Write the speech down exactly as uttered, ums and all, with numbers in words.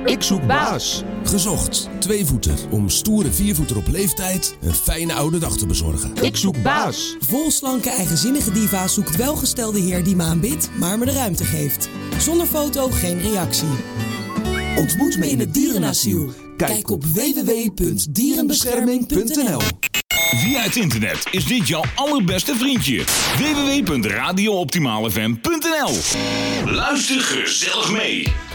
Ik zoek baas. Gezocht, tweevoeter, om stoere viervoeter op leeftijd een fijne oude dag te bezorgen. Ik zoek baas. Vol slanke, eigenzinnige diva zoekt welgestelde heer die me aanbidt, maar me de ruimte geeft. Zonder foto geen reactie. Ontmoet me in het dierenasiel. Kijk op w w w punt dierenbescherming punt n l. Via het internet is dit jouw allerbeste vriendje. w w w punt radio optimaal f m punt n l. Luister gezellig mee.